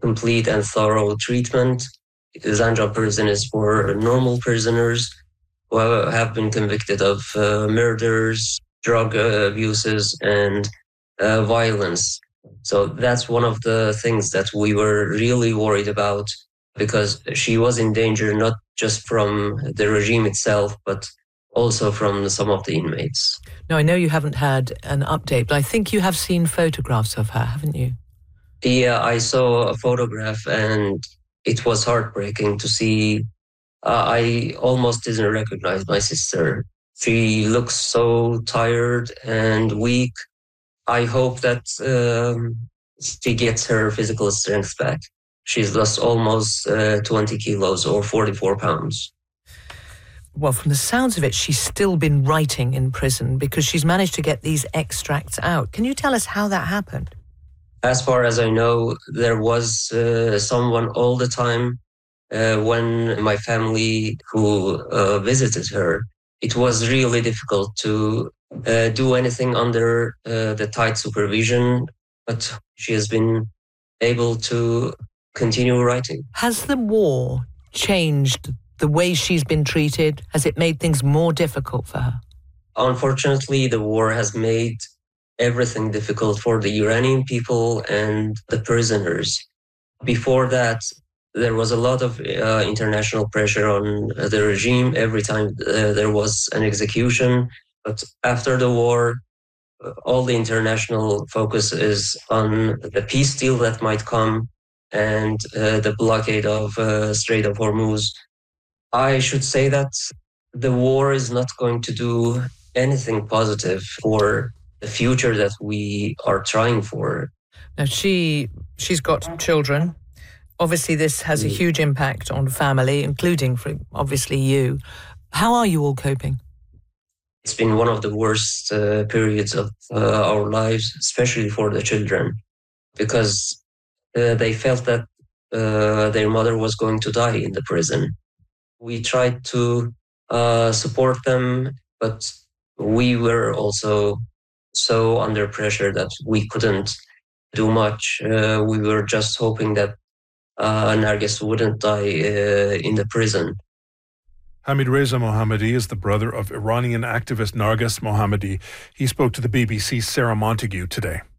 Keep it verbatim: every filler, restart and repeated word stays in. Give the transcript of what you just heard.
complete and thorough treatment. Zanjan prison is for normal prisoners who have been convicted of uh, murders, drug uh, abuses, and uh, violence. So that's one of the things that we were really worried about, because she was in danger not just from the regime itself, but also from some of the inmates. Now, I know you haven't had an update, but I think you have seen photographs of her, haven't you? Yeah, I saw a photograph and it was heartbreaking to see. Uh, I almost didn't recognize my sister. She looks so tired and weak. I hope that um, she gets her physical strength back. She's lost almost uh, twenty kilos or forty-four pounds. Well, from the sounds of it, she's still been writing in prison because she's managed to get these extracts out. Can you tell us how that happened? As far as I know, there was uh, someone all the time uh, when my family who uh, visited her. It was really difficult to uh, do anything under uh, the tight supervision, but she has been able to continue writing. Has the war changed the way she's been treated? Has it made things more difficult for her? Unfortunately, the war has made everything difficult for the Iranian people and the prisoners. Before that, there was a lot of uh, international pressure on the regime every time uh, there was an execution. But after the war, uh, all the international focus is on the peace deal that might come and uh, the blockade of uh, Strait of Hormuz. I should say that the war is not going to do anything positive for the future that we are trying for. Now, she, she's got children. Obviously, this has a huge impact on family, including, for obviously, you. How are you all coping? It's been one of the worst uh, periods of uh, our lives, especially for the children, because uh, they felt that uh, their mother was going to die in the prison. We tried to uh, support them, but we were also so under pressure that we couldn't do much. Uh, we were just hoping that uh, Narges wouldn't die uh, in the prison. Hamid Reza Mohammadi is the brother of Iranian activist Narges Mohammadi. He spoke to the B B C's Sarah Montague today.